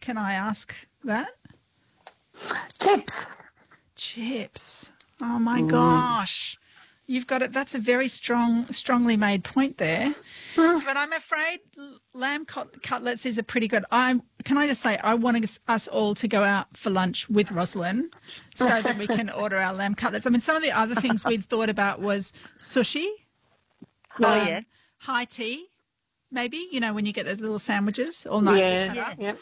can I ask that? Chips. Oh, my gosh. You've got it. That's a very strongly made point there. But I'm afraid lamb cutlets is a pretty good. Can I just say, I want us all to go out for lunch with Rosalind so that we can order our lamb cutlets. I mean, some of the other things we'd thought about was sushi. High tea, maybe, when you get those little sandwiches all nicely cut up. Yep.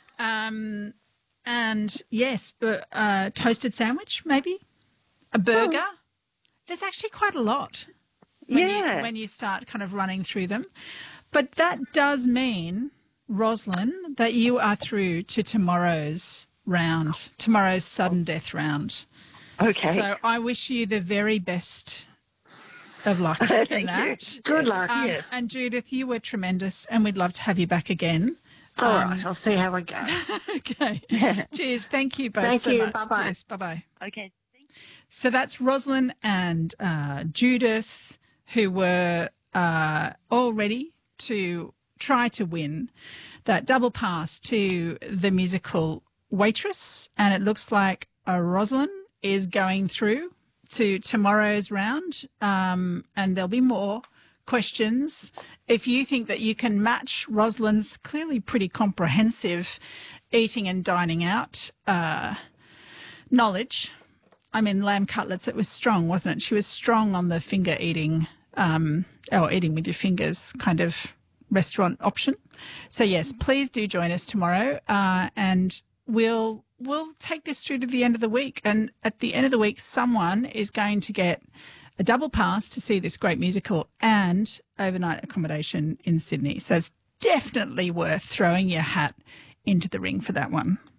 And yes, toasted sandwich, maybe. A burger. There's actually quite a lot when you start kind of running through them. But that does mean, Rosalind, that you are through to tomorrow's sudden death round. Okay. So I wish you the very best of luck in that. Good luck. And Judith, you were tremendous, and we'd love to have you back again. All right, I'll see how we go. Okay. Cheers. Thank you both so much. Bye-bye. Cheers. Bye-bye. Okay. So that's Rosalind and Judith, who were all ready to try to win that double pass to the musical Waitress. And it looks like Rosalind is going through to tomorrow's round, and there'll be more questions. If you think that you can match Rosalind's clearly pretty comprehensive eating and dining out knowledge, I mean, lamb cutlets, it was strong, wasn't it? She was strong on the finger eating, or eating with your fingers kind of restaurant option. So, yes, please do join us tomorrow, and we'll take this through to the end of the week. And at the end of the week, someone is going to get a double pass to see this great musical and overnight accommodation in Sydney. So it's definitely worth throwing your hat into the ring for that one.